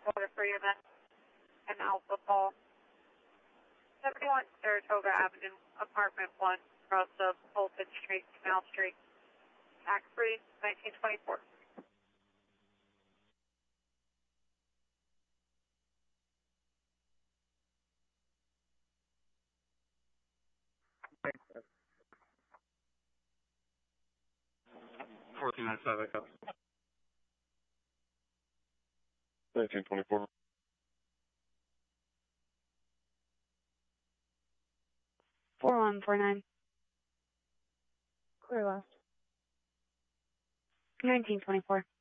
Dakota for your event and Alpha Paul. 71 Saratoga Avenue, Apartment 1, across of Fulton Street, Canal Street. Tax free, 1924. Thanks, sir. 1495 Echo. 1924. 4149. Clear last. 1924.